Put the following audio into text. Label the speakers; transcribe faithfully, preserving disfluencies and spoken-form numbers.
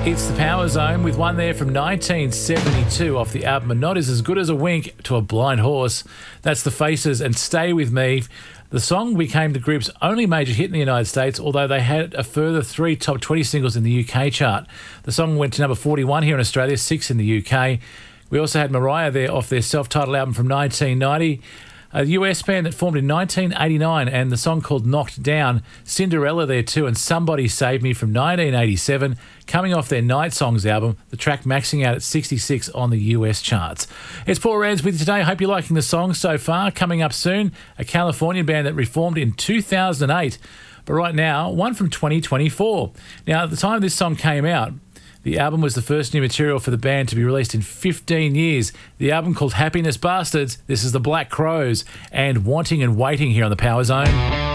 Speaker 1: It's the Power Zone with one there from nineteen seventy-two off the album And Not Is As Good As a Wink to a Blind Horse. That's The Faces and Stay With Me. The song became the group's only major hit in the United States, although they had a further three top twenty singles in the U K chart. The song went to number forty-one here in Australia, six in the U K. We also had Mariah there off their self-titled album from nineteen ninety. A U S band that formed in nineteen eighty-nine, and the song called Knocked Down. Cinderella there too, and Somebody Save Me from nineteen eighty-seven, coming off their Night Songs album, the track maxing out at sixty-six on the U S charts. It's Paul Rans with you today. Hope you're liking the song so far. Coming up soon, a Californian band that reformed in two thousand eight, but right now, one from twenty twenty-four. Now, at the time this song came out, the album was the first new material for the band to be released in fifteen years. The album called Happiness Bastards. This is the Black Crowes and Wanting and Waiting here on the Power Zone.